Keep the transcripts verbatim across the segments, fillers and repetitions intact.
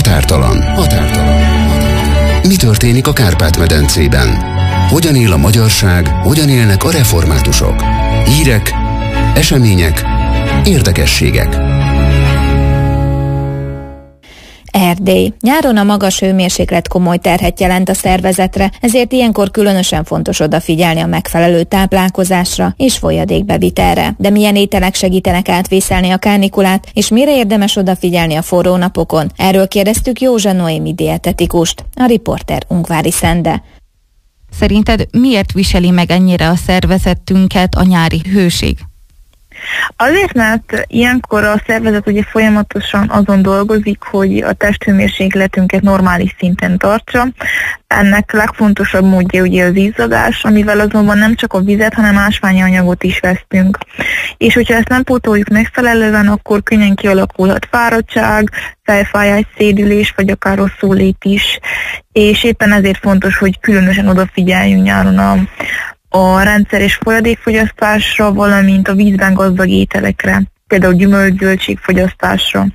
Határtalan. Határtalan. Mi történik a Kárpát-medencében? Hogyan él a magyarság, hogyan élnek a reformátusok? Hírek, események, érdekességek. Erdély. Nyáron a magas hőmérséklet komoly terhet jelent a szervezetre, ezért ilyenkor különösen fontos odafigyelni a megfelelő táplálkozásra és folyadékbevitelre. De milyen ételek segítenek átvészelni a kánikulát, és mire érdemes odafigyelni a forró napokon? Erről kérdeztük Józsa Noémi dietetikust, a riporter Ungvári Szende. Szerinted miért viseli meg ennyire a szervezetünket a nyári hőség? Azért, mert ilyenkor a szervezet ugye folyamatosan azon dolgozik, hogy a testhőmérsékletünket normális szinten tartsa. Ennek legfontosabb módja ugye az izzadás, amivel azonban nem csak a vizet, hanem ásványi anyagot is vesztünk. És hogyha ezt nem pótoljuk megfelelően, akkor könnyen kialakulhat fáradtság, fejfájás, szédülés, vagy akár rosszul-lét is. És éppen ezért fontos, hogy különösen odafigyeljünk nyáron a a rendszeres folyadékfogyasztásra, valamint a vízben gazdag ételekre, például gyümölcs-zöldség fogyasztásra.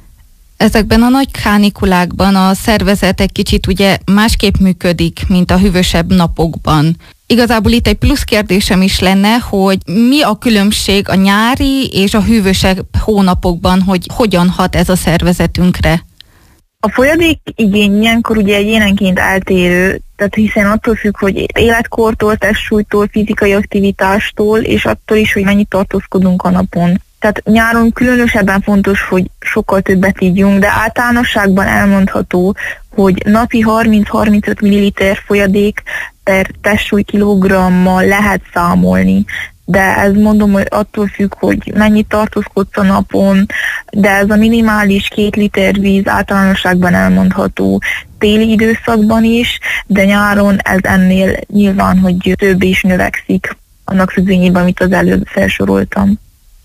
Ezekben a nagy kánikulákban a szervezet egy kicsit ugye másképp működik, mint a hűvösebb napokban. Igazából itt egy plusz kérdésem is lenne, hogy mi a különbség a nyári és a hűvösebb hónapokban, hogy hogyan hat ez a szervezetünkre? A folyadék igény ilyenkor ugye egyénenként eltérő, tehát hiszen attól függ, hogy életkortól, testsúlytól, fizikai aktivitástól, és attól is, hogy mennyit tartózkodunk a napon. Tehát nyáron különösebben fontos, hogy sokkal többet ígyunk, de általánosságban elmondható, hogy napi harminc-harmincöt milliliter folyadék per testsúly kilogrammal lehet számolni. De ez mondom, hogy attól függ, hogy mennyit tartózkodsz a napon, de ez a minimális két liter víz általánosságban elmondható téli időszakban is, de nyáron ez ennél nyilván, hogy több is növekszik annak függvényében, amit az előbb felsoroltam.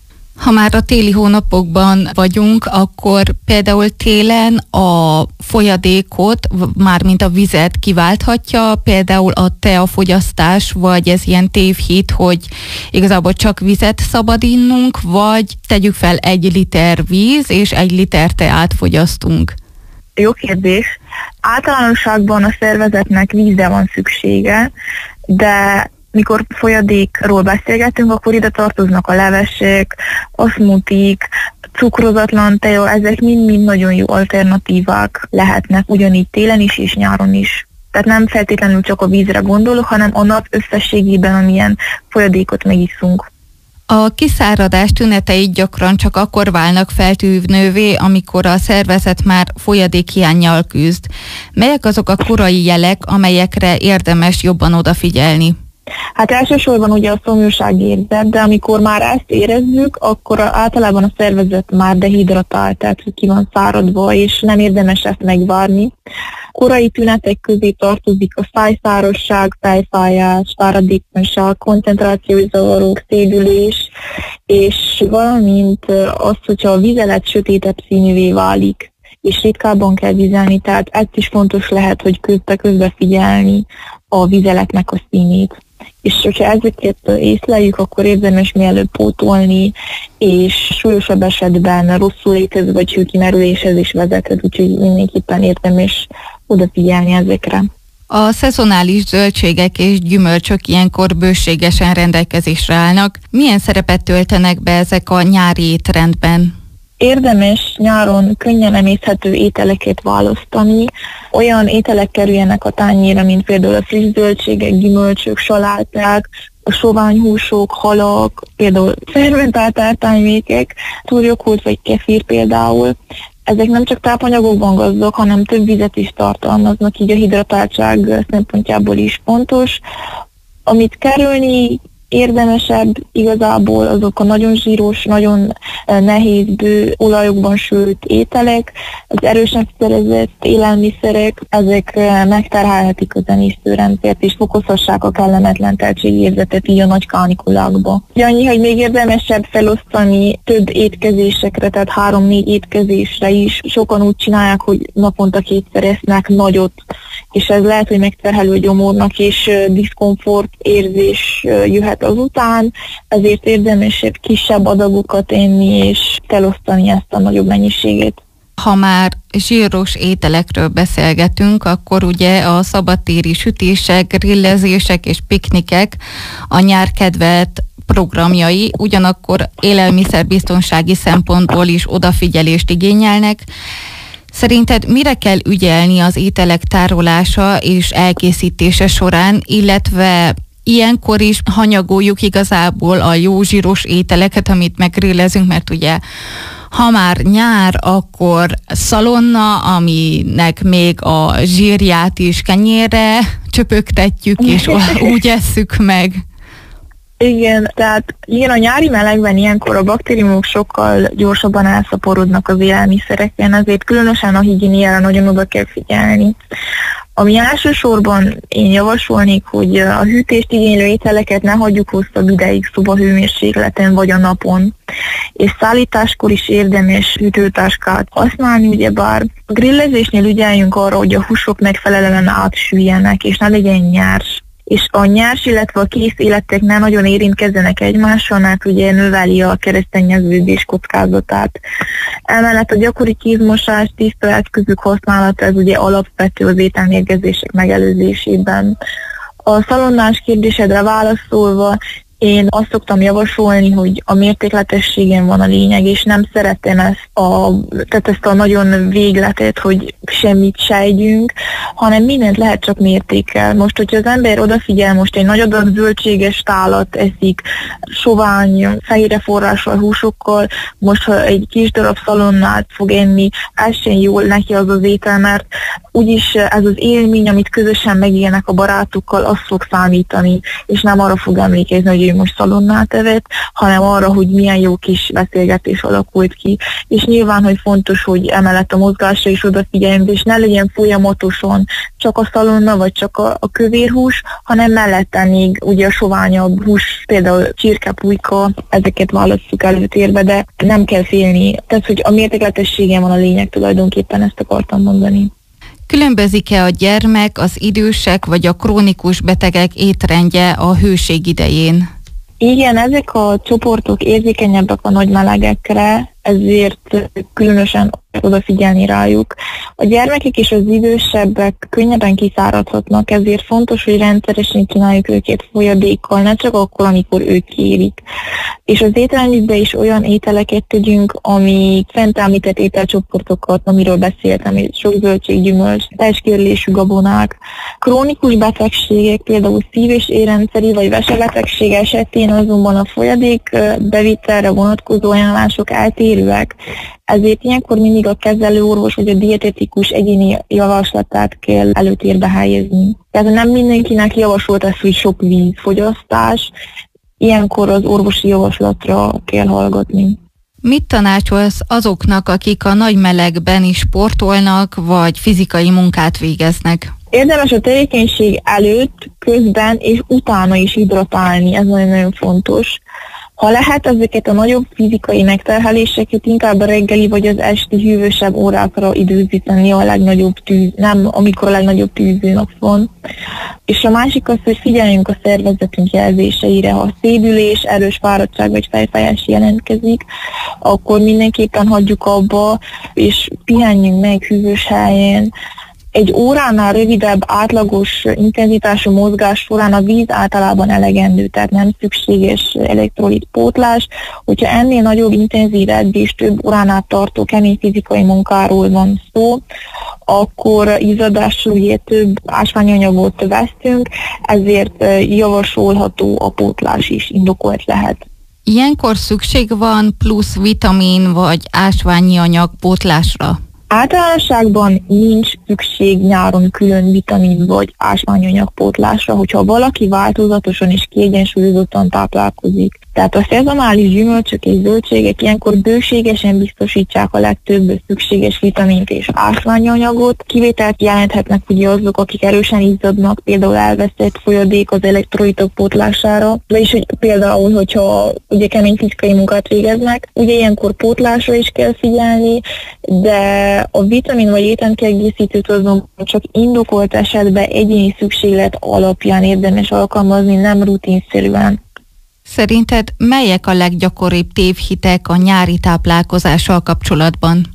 Ha már a téli hónapokban vagyunk, akkor például télen a folyadékot, mármint a vizet kiválthatja, például a teafogyasztás, vagy ez ilyen tévhit, hogy igazából csak vizet szabad innunk, vagy tegyük fel egy liter víz, és egy liter teát fogyasztunk. Jó kérdés. Általánosságban a szervezetnek vízre van szüksége, de mikor folyadékról beszélgetünk, akkor ide tartoznak a levesek, a smoothiek, cukrozatlan tea, ezek mind-mind nagyon jó alternatívák lehetnek, ugyanígy télen is és nyáron is. Tehát nem feltétlenül csak a vízre gondolok, hanem a nap összességében, amilyen folyadékot megiszunk. A kiszáradás tünetei gyakran csak akkor válnak feltűnővé, amikor a szervezet már folyadékhiánnyal küzd. Melyek azok a korai jelek, amelyekre érdemes jobban odafigyelni? Hát elsősorban ugye a szomjúságérzet, de amikor már ezt érezzük, akkor általában a szervezet már dehidratált, tehát ki van száradva, és nem érdemes ezt megvárni. Korai tünetek közé tartozik a szájszárasság, fejfájás, fáradékonyság, koncentrációs zavarok, szédülés, és valamint az, hogyha a vizelet sötétebb színűvé válik, és ritkábban kell vizelni, tehát ez is fontos lehet, hogy közbe-közbe figyelni a vizeletnek a színét. És hogyha ezeket észleljük, akkor érdemes mielőbb pótolni, és súlyosabb esetben rosszul létező vagy hőkimerüléshez is vezethet, úgyhogy mindenképpen érdemes odafigyelni ezekre. A szezonális zöldségek és gyümölcsök ilyenkor bőségesen rendelkezésre állnak. Milyen szerepet töltenek be ezek a nyári étrendben? Érdemes nyáron könnyen emészhető ételeket választani. Olyan ételek kerüljenek a tányérra, mint például a friss zöldségek, gyümölcsök, saláták, a soványhúsok, halak, például fermentált ártányvékek, turjoghurt vagy kefir például. Ezek nem csak tápanyagokban gazdag, hanem több vizet is tartalmaznak, így a hidratáltság szempontjából is fontos. Amit kerülni érdemesebb igazából azok a nagyon zsíros, nagyon nehéz bő olajokban sült ételek, az erősen szerezett élelmiszerek, ezek megterhelhetik az emésztőrendszert és fokozhassák a kellemetlen teltségérzetet így a nagy kánikulákba. Annyi, hogy még érdemesebb felosztani több étkezésekre, tehát három-négy étkezésre is. Sokan úgy csinálják, hogy naponta kétszer esznek nagyot, és ez lehet, hogy megterhelő gyomornak és diszkomfort érzés jöhet azután, ezért érdemesebb kisebb adagokat enni és elosztani ezt a nagyobb mennyiséget. Ha már zsíros ételekről beszélgetünk, akkor ugye a szabadtéri sütések, grillezések és piknikek a nyár kedvelt programjai, ugyanakkor élelmiszerbiztonsági szempontból is odafigyelést igényelnek. Szerinted mire kell ügyelni az ételek tárolása és elkészítése során, illetve ilyenkor is hanyagoljuk igazából a jó zsíros ételeket, amit meggrillezünk, mert ugye ha már nyár, akkor szalonna, aminek még a zsírját is kenyérre csöpögtetjük, és úgy esszük meg. Igen, tehát igen, a nyári melegben ilyenkor a baktériumok sokkal gyorsabban elszaporodnak az élelmiszereken, ezért különösen a higiéniára nagyon oda kell figyelni. Ami elsősorban én javasolnék, hogy a hűtést igénylő ételeket ne hagyjuk hosszabb ideig szobahőmérsékleten vagy a napon, és szállításkor is érdemes hűtőtáskát használni, ugyebár a grillezésnél ügyeljünk arra, hogy a húsok megfelelően átsüljenek, és ne legyen nyárs. És a nyárs, illetve a kész életek ne nagyon érintkezzenek egymással, mert ugye növeli a keresztényeződés kockázatát. Emellett a gyakori kézmosás, tiszta eszközök használata, ez ugye alapvető az ételmérgezések megelőzésében. A szalonnás kérdésedre válaszolva, én azt szoktam javasolni, hogy a mértékletességen van a lényeg, és nem szeretem ezt a, tehát ezt a nagyon végletet, hogy semmit se együnk, hanem mindent lehet csak mértékkel. Most, hogyha az ember odafigyel, most egy nagy adag zöldséges tálat eszik, sovány, fehérje forrással, húsokkal, most ha egy kis darab szalonnát fog enni, ez sem jól neki az az étel, mert úgyis ez az élmény, amit közösen megélnek a barátokkal, az fog számítani, és nem arra fog emlékezni, hogy most szalonnát evett, hanem arra, hogy milyen jó kis beszélgetés alakult ki. És nyilván, hogy fontos, hogy emellett a mozgásra is odafigyeljünk, és ne legyen folyamatosan csak a szalonna, vagy csak a, a kövérhús, hanem mellette még ugye a soványabb hús, például csirke, pulyka, ezeket válasszuk előtérbe, de nem kell félni. Tehát, hogy a mértékletességen van a lényeg, tulajdonképpen ezt akartam mondani. Különbözik-e a gyermek, az idősek vagy a krónikus betegek étrendje a hőség idején? Igen, ezek a csoportok érzékenyebbek a nagy melegekre, ezért különösen odafigyelni rájuk. A gyermekek és az idősebbek könnyebben kiszáradhatnak, ezért fontos, hogy rendszeresen kínáljuk őket folyadékkal, ne csak akkor, amikor ők kérik. És az étrendjükbe is olyan ételeket tegyünk, amik fent említett ételcsoportokat, amiről beszéltem, sok zöldség, gyümölcs, testkérlésű gabonák. Krónikus betegségek, például szív- és érrendszeri vagy vesebetegség esetén azonban a folyadék bevitelre vonatkozó ajánlások eltérőek. Ezért ilyenkor mindig a kezelőorvos vagy a dietetikus egyéni javaslatát kell előtérbe helyezni. Tehát nem mindenkinek javasolt ez, hogy sok vízfogyasztás, ilyenkor az orvosi javaslatra kell hallgatni. Mit tanácsolsz azoknak, akik a nagy melegben is sportolnak, vagy fizikai munkát végeznek? Érdemes a tevékenység előtt, közben és utána is hidratálni, ez nagyon-nagyon fontos. Ha lehet, ezeket a nagyobb fizikai megterheléseket inkább a reggeli vagy az esti hűvösebb órákra időzíteni a legnagyobb tűz, nem amikor a legnagyobb tűzőnap van. És a másik az, hogy figyeljünk a szervezetünk jelzéseire. Ha szédülés, erős fáradtság vagy fejfájás jelentkezik, akkor mindenképpen hagyjuk abba, és pihenjünk meg hűvös helyen. Egy óránál rövidebb, átlagos intenzitású mozgás során a víz általában elegendő, tehát nem szükséges elektrolitpótlás. Hogyha ennél nagyobb, intenzív edzés, több óránál tartó kemény fizikai munkáról van szó, akkor izzadásról ugye több ásványi anyagot vesztünk, ezért javasolható a pótlás is, indokolt lehet. Ilyenkor szükség van plusz vitamin vagy ásványi anyag pótlásra? Általánosságban nincs szükség nyáron külön vitamin vagy ásványanyagpótlásra, hogyha valaki változatosan és kiegyensúlyozottan táplálkozik. Tehát a szezonális gyümölcsök és zöldségek ilyenkor bőségesen biztosítsák a legtöbb szükséges vitamint és ásványanyagot. Kivételt jelenthetnek ugye azok, akik erősen izzadnak, például elveszett folyadék az elektrolitok pótlására, vagyis hogy például, hogyha ugye kemény fizikai munkát végeznek, ugye ilyenkor pótlásra is kell figyelni, de a vitamin vagy étrendkiegészítőt azonban csak indokolt esetben egyéni szükséglet alapján érdemes alkalmazni, nem rutinszerűen. Szerinted melyek a leggyakoribb tévhitek a nyári táplálkozással kapcsolatban?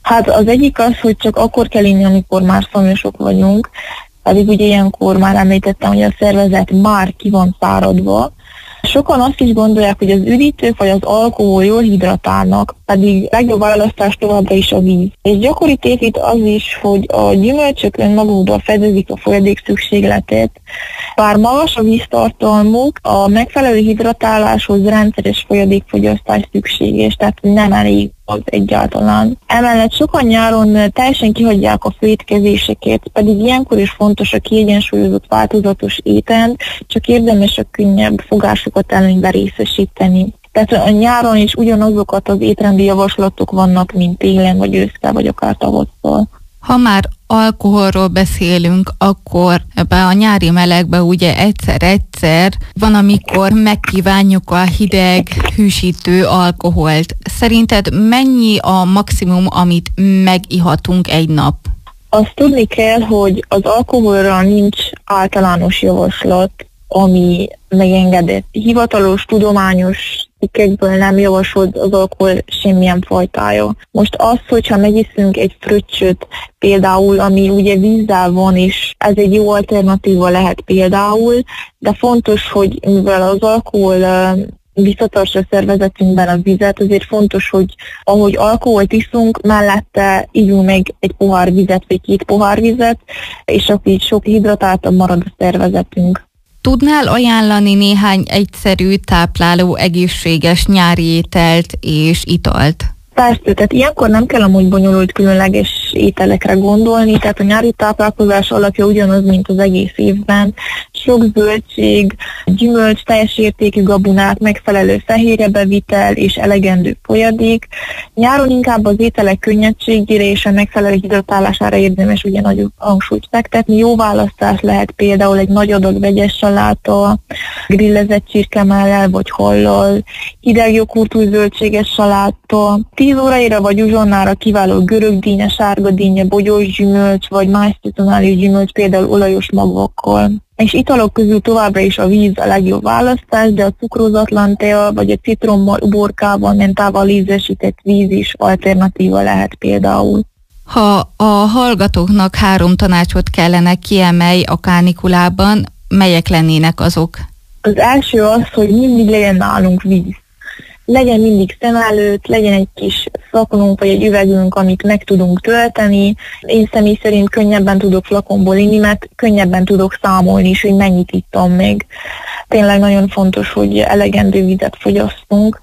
Hát az egyik az, hogy csak akkor kell inni, amikor már szomjasok vagyunk, pedig ugye ilyenkor már említettem, hogy a szervezet már ki van száradva. Sokan azt is gondolják, hogy az üdítők vagy az alkohol jól hidratálnak, pedig legjobb választás továbbra is a víz. És gyakori tévhit az is, hogy a gyümölcsök önmagukban fedezik a folyadék szükségletét. Bár magas a víztartalmuk, a megfelelő hidratáláshoz rendszeres folyadékfogyasztás szükséges, tehát nem elég az egyáltalán. Emellett sokan nyáron teljesen kihagyják a főétkezéseket, pedig ilyenkor is fontos a kiegyensúlyozott változatos étrend, csak érdemes a könnyebb fogásokat előnybe részesíteni. Tehát a nyáron is ugyanazokat az étrendi javaslatok vannak, mint télen, vagy ősszel, vagy akár tavasszal. Ha már alkoholról beszélünk, akkor ebbe a nyári melegbe ugye egyszer-egyszer van, amikor megkívánjuk a hideg, hűsítő alkoholt. Szerinted mennyi a maximum, amit megihatunk egy nap? Azt tudni kell, hogy az alkoholra nincs általános javaslat, ami megengedett. Hivatalos, tudományos cikkekből nem javasolt az alkohol semmilyen fajtája. Most az, hogyha megiszünk egy fröccsöt például, ami ugye vízzel van, és ez egy jó alternatíva lehet például, de fontos, hogy mivel az alkohol visszatartsa a szervezetünkben a vizet, azért fontos, hogy ahogy alkoholt iszunk, mellette ígyunk meg egy pohár vizet, vagy két pohár vizet, és akkor így sok hidratáltabb marad a szervezetünk. Tudnál ajánlani néhány egyszerű, tápláló, egészséges nyári ételt és italt? Persze, tehát ilyenkor nem kell amúgy bonyolult különleges ételekre gondolni, tehát a nyári táplálkozás alapja ugyanaz, mint az egész évben. Sok zöldség, gyümölcs, teljes értékű gabonák, megfelelő fehérjebevitel és elegendő folyadék. Nyáron inkább az ételek könnyedségére és a megfelelő hidratálására érdemes ugye nagyobb hangsúlyt fektetni. Jó választás lehet például egy nagy adag vegyes saláta, grillezett csirkemellel vagy hallal, hideg joghurtú zöldséges saláta, tíz óraira vagy uzsonnára kiváló görögdínya, sárgadínya, bogyós gyümölcs vagy más szezonális gyümölcs, például olajos magvakkal. És italok közül továbbra is a víz a legjobb választás, de a cukrózatlan tea vagy a citrommal, uborkával, mentával ízesített víz is alternatíva lehet például. Ha a hallgatóknak három tanácsot kellene kiemelj a kánikulában, melyek lennének azok? Az első az, hogy mindig legyen nálunk víz. Legyen mindig szem előtt, legyen egy kis flakonunk vagy egy üvegünk, amit meg tudunk tölteni. Én személy szerint könnyebben tudok flakonból inni, mert könnyebben tudok számolni is, hogy mennyit ittam még. Tényleg nagyon fontos, hogy elegendő vizet fogyasztunk.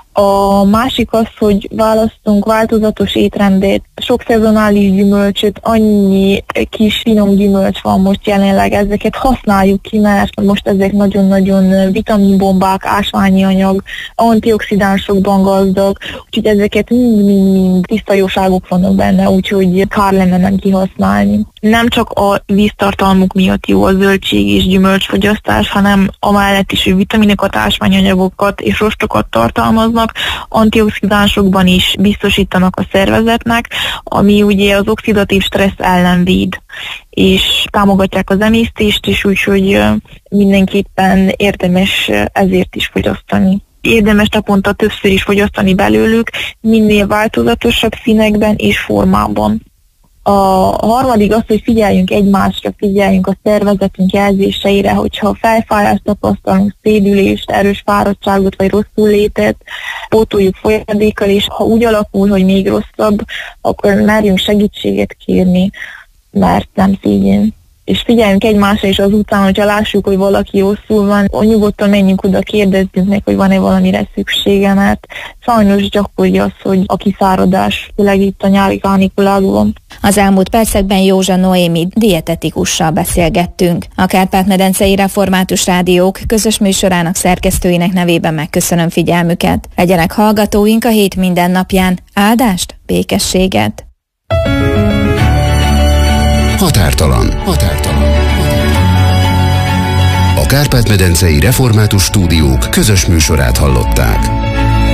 A másik az, hogy választunk változatos étrendet, sok szezonális gyümölcsöt, annyi kis finom gyümölcs van most jelenleg, ezeket használjuk ki, mert most ezek nagyon-nagyon vitaminbombák, ásványi anyag, antioxidánsokban gazdag, úgyhogy ezeket mind-mind tiszta jóságok vannak benne, úgyhogy kár lenne nem kihasználni. Nem csak a víztartalmuk miatt jó a zöldség és gyümölcsfogyasztás, hanem amellett is, hogy vitaminokat, ásványanyagokat és rostokat tartalmaznak, antioxidánsokban is biztosítanak a szervezetnek, ami ugye az oxidatív stressz ellen véd, és támogatják az emésztést is, úgyhogy mindenképpen érdemes ezért is fogyasztani. Érdemes naponta többször is fogyasztani belőlük, minél változatosabb színekben és formában. A harmadik az, hogy figyeljünk egymásra, figyeljünk a szervezetünk jelzéseire, hogyha fejfájást tapasztalunk, szédülést, erős fáradtságot vagy rosszul létet, pótoljuk folyadékkal, és ha úgy alakul, hogy még rosszabb, akkor merjünk segítséget kérni, mert nem szégyen. És figyeljünk egymásra, és azután, hogyha lássuk, hogy valaki rosszul van, nyugodtan menjünk oda, kérdezzünk meg, hogy van-e valamire szüksége, mert sajnos gyakori az, hogy a kiszáradás, főleg itt a nyári kánikulákban. Az elmúlt percekben Józsa Noémi dietetikussal beszélgettünk. A Kárpát-medencei Református Rádiók közös műsorának szerkesztőinek nevében megköszönöm figyelmüket. Legyenek hallgatóink a hét minden napján. Áldást, békességet! Határtalan. Határtalan. A Kárpát-medencei Református Stúdiók közös műsorát hallották.